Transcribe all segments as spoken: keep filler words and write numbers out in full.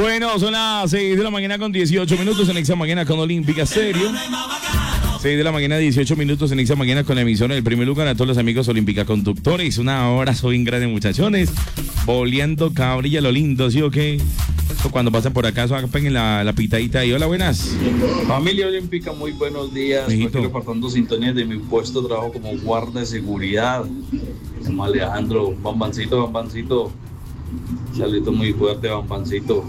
Bueno, son las seis de la mañana con dieciocho minutos en Exa Mañana con Olímpica Stereo. seis de la mañana, dieciocho minutos en Exa Mañana con la emisora del primer lugar a todos los amigos Olímpica Conductores. Una hora soy grande, muchachones. Boleando cabrilla lo lindo, ¿sí o qué? Cuando pasan por acá, peguen la, la pitadita ahí. Hola, buenas. Familia Olímpica, muy buenos días. Estoy reportando sintonías de mi puesto de trabajo como guarda de seguridad. Como Alejandro, Bambancito, Bambancito. Saludito muy fuerte, Bambancito.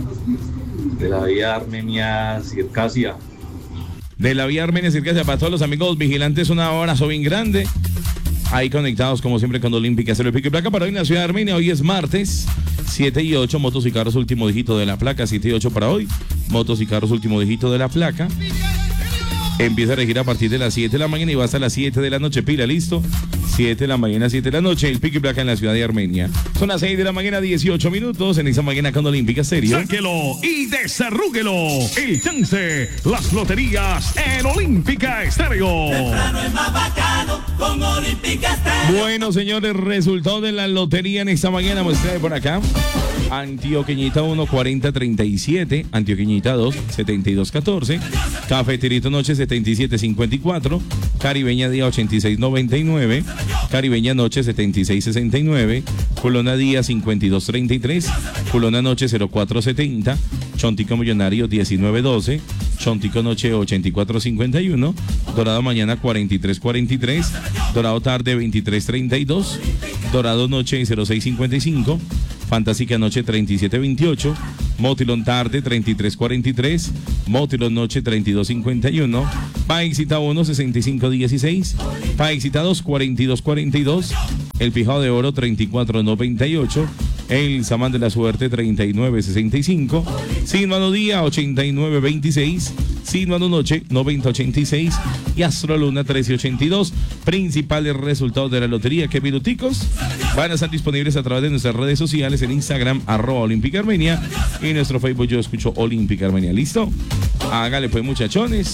De la vía Armenia Circasia. De la vía Armenia Circasia, para todos los amigos vigilantes, una abrazo bien grande. Ahí conectados como siempre con Olímpica Stereo Pico y Placa para hoy en la ciudad de Armenia. Hoy es martes, siete y ocho, motos y carros último dígito de la placa, siete y ocho para hoy, motos y carros último dígito de la placa. Empieza a regir a partir de las siete de la mañana y va hasta las siete de la noche, pila, listo. siete de la mañana, siete de la noche, el Pico y Placa en la ciudad de Armenia. Son las seis de la mañana, dieciocho minutos en esa mañana con Olímpica Stereo. Sáquelo y desarrúguelo. El chance, las loterías en Olímpica Stereo. Temprano es más bacano con Olímpica Stereo. Bueno, señores, resultados de la lotería en esta mañana. Muestra por acá. Antioqueñita uno, cuarenta, treinta y siete. Antioqueñita dos, setenta y dos, catorce. Cafeterito Noche, setenta y siete, cincuenta y cuatro. Caribeña Día, ochenta y seis, noventa y nueve. Caribeña Noche, setenta y seis, sesenta y nueve. Culona Día, cincuenta y dos, treinta y tres. Culona Noche, cero cuatro, setenta. Chontico Millonario, diecinueve, doce. Chontico Noche, ochenta y cuatro, cincuenta y uno. Dorado Mañana, cuarenta y tres, cuarenta y tres. Dorado Tarde, veintitrés, treinta y dos. Dorado Noche, cero seis, cincuenta y cinco. Fantástica Noche, treinta y siete, veintiocho. Motilón Tarde, treinta y tres, cuarenta y tres. Motilón Noche, treinta y dos, cincuenta y uno. Paixita uno, sesenta y cinco, dieciséis. Paixita dos, cuarenta y dos, cuarenta y dos. El Fijado de Oro, treinta y cuatro, noventa y ocho. El Samán de la Suerte, treinta y nueve, sesenta y cinco. Signo Día, ochenta y nueve, veintiséis. Signo Noche, noventa, ochenta y seis. Y Astro Luna, trece, ochenta y dos. Principales resultados de la lotería. ¿Qué minuticos? Van a estar disponibles a través de nuestras redes sociales, en Instagram, arroba Olímpica Armenia, y en nuestro Facebook Yo Escucho Olímpica Armenia. ¿Listo? Hágale pues, muchachones,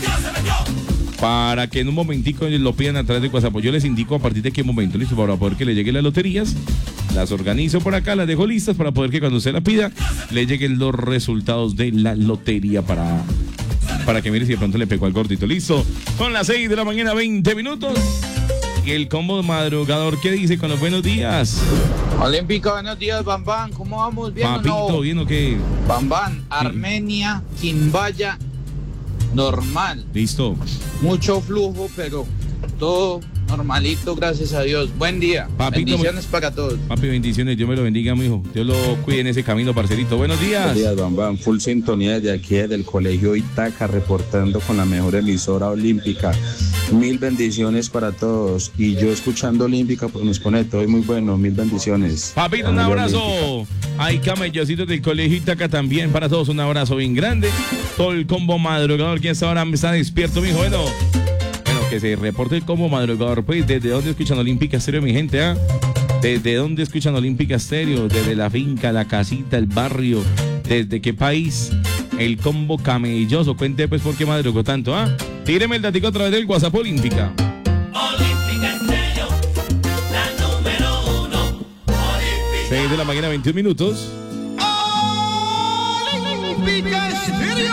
para que en un momentico lo pidan a través de WhatsApp. Yo les indico a partir de qué momento, listo, para poder que le lleguen las loterías. Las organizo por acá, las dejo listas para poder que cuando usted la pida le lleguen los resultados de la lotería para, para que mire si de pronto le pegó al gordito. Listo, son las seis de la mañana, veinte minutos. Y el combo madrugador, ¿qué dice con los buenos días? Olímpica, buenos días, Bambán. ¿Cómo vamos? ¿Bien Papito, o no? ¿bien o qué? Bambán, Armenia, Quimbaya, normal. Listo. Mucho flujo, pero todo normalito, gracias a Dios. Buen día. Papito, bendiciones para todos. Papi, bendiciones. Dios me lo bendiga, mijo. Dios lo cuide en ese camino, parcerito. Buenos días. Buenos días, Bambán. Full sintonía desde aquí, desde el colegio Itaca, reportando con la mejor emisora olímpica. Mil bendiciones para todos. Y yo escuchando Olímpica, pues nos pone todo muy bueno. Mil bendiciones. Papito, un abrazo. Hay camellocitos del colegio Itaca también para todos. Un abrazo bien grande. Todo el combo madrugador que hasta ahora me está despierto, mijo. Bueno, bueno, que se reporte el combo madrugador. Pues, ¿desde dónde escuchan Olímpica Stereo, mi gente? ¿Ah? ¿Desde dónde escuchan Olímpica Stereo? ¿Desde la finca, la casita, el barrio? ¿Desde qué país? El combo camelloso. Cuente pues por qué madrugó tanto, ¿ah? Tíreme el datico a través del WhatsApp Olímpica. Olímpica Stereo, la número uno. Olímpica. seis de la mañana, veintiún minutos. Olímpica Stereo.